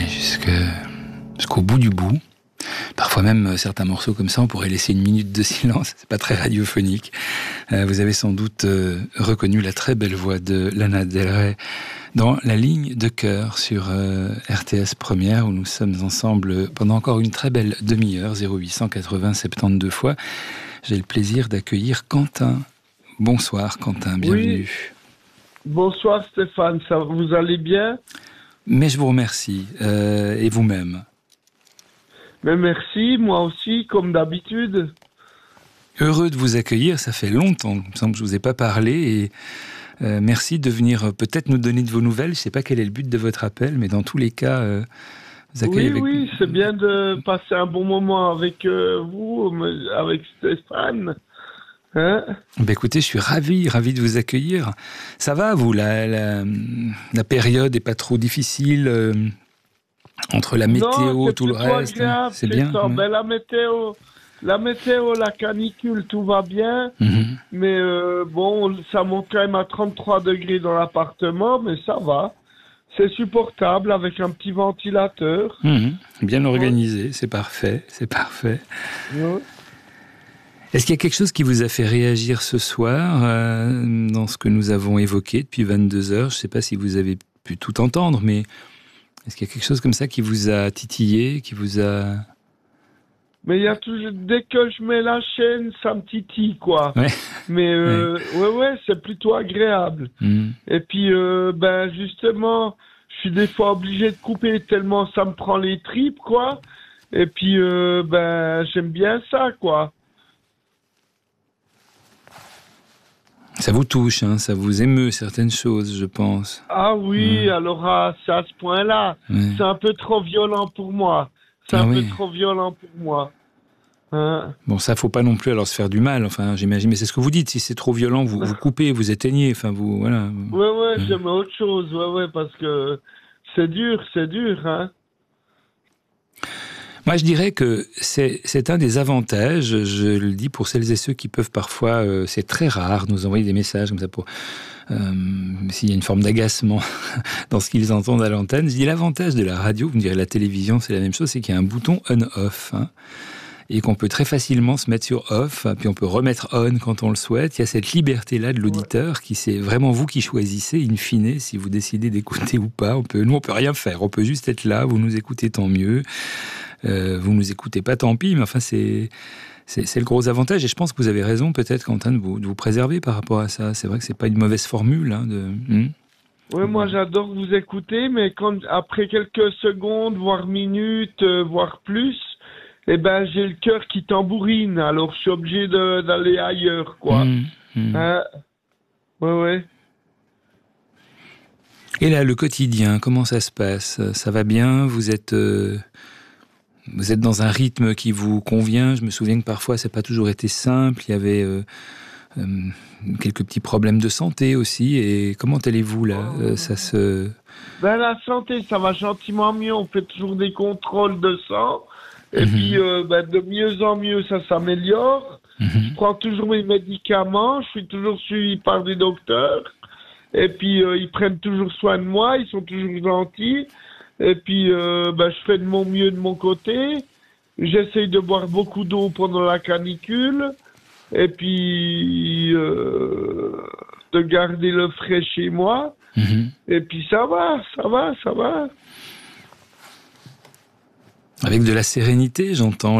Oui, jusqu'au bout du bout. Parfois même, certains morceaux comme ça, on pourrait laisser une minute de silence. C'est pas très radiophonique. Vous avez sans doute reconnu la très belle voix de Lana Del Rey dans La ligne de cœur sur RTS Première, où nous sommes ensemble pendant encore une très belle demi-heure, 0880 72 fois. J'ai le plaisir d'accueillir Quentin. Bonsoir Quentin, bienvenue. Oui. Bonsoir Stéphane, vous allez bien? Mais je vous remercie, et vous-même? Mais merci, moi aussi, comme d'habitude. Heureux de vous accueillir, ça fait longtemps, il me semble que je ne vous ai pas parlé, et merci de venir peut-être nous donner de vos nouvelles. Je ne sais pas quel est le but de votre appel, mais dans tous les cas, vous accueillez Oui, c'est bien de passer un bon moment avec vous, avec Stéphane. Hein? Ben écoutez, je suis ravi de vous accueillir. Ça va, vous, la période n'est pas trop difficile entre la météo, non, tout le reste, agréable, c'est bien. Ça. Ben, la météo, la canicule, tout va bien. Mm-hmm. Mais bon, ça monte quand même à 33 degrés dans l'appartement, mais ça va. C'est supportable avec un petit ventilateur. Mm-hmm. Bien organisé, c'est parfait. Ouais. Est-ce qu'il y a quelque chose qui vous a fait réagir ce soir dans ce que nous avons évoqué depuis 22 heures? Je ne sais pas si vous avez pu tout entendre, mais est-ce qu'il y a quelque chose comme ça qui vous a titillé, qui vous a... Mais il y a toujours, dès que je mets la chaîne, ça me titille, quoi. Ouais. Mais ouais, c'est plutôt agréable. Mm. Et puis, ben justement, je suis des fois obligé de couper tellement ça me prend les tripes, quoi. Et puis, ben j'aime bien ça, quoi. Ça vous touche, hein, ça vous émeut certaines choses, je pense. Ah oui, alors c'est à ce point-là. Ouais. C'est un peu trop violent pour moi. Hein? Bon, ça, faut pas non plus alors se faire du mal, enfin, j'imagine. Mais c'est ce que vous dites, si c'est trop violent, vous coupez, vous éteignez, enfin, vous, voilà. Ouais, j'aime autre chose, ouais, parce que c'est dur, hein. Moi, je dirais que c'est un des avantages, je le dis pour celles et ceux qui peuvent parfois, c'est très rare, nous envoyer des messages comme ça pour... s'il y a une forme d'agacement dans ce qu'ils entendent à l'antenne. Je dis l'avantage de la radio, vous me direz la télévision, c'est la même chose, c'est qu'il y a un bouton on-off, hein, et qu'on peut très facilement se mettre sur off, puis on peut remettre on quand on le souhaite. Il y a cette liberté-là de l'auditeur, qui c'est vraiment vous qui choisissez, in fine, si vous décidez d'écouter ou pas. Nous, on peut rien faire, on peut juste être là, vous nous écoutez, tant mieux. Vous nous écoutez pas, tant pis, mais enfin, c'est le gros avantage. Et je pense que vous avez raison, peut-être, Quentin, de vous préserver par rapport à ça. C'est vrai que c'est pas une mauvaise formule. Hein, Ouais, moi j'adore vous écouter, mais après quelques secondes, voire minutes, voire plus, eh ben j'ai le cœur qui tambourine. Alors je suis obligé d'aller ailleurs, quoi. Hein? Ouais. Et là, le quotidien, comment ça se passe? Ça va bien? Vous êtes dans un rythme qui vous convient? Je me souviens que parfois, ça n'a pas toujours été simple. Il y avait quelques petits problèmes de santé aussi. Et comment allez-vous, là? Ben, la santé, ça va gentiment mieux. On fait toujours des contrôles de sang. Et puis, de mieux en mieux, ça s'améliore. Je prends toujours mes médicaments. Je suis toujours suivi par des docteurs. Et puis, ils prennent toujours soin de moi. Ils sont toujours gentils. Et puis, je fais de mon mieux de mon côté. J'essaye de boire beaucoup d'eau pendant la canicule. Et puis, de garder le frais chez moi. Et puis, ça va. Avec de la sérénité, j'entends.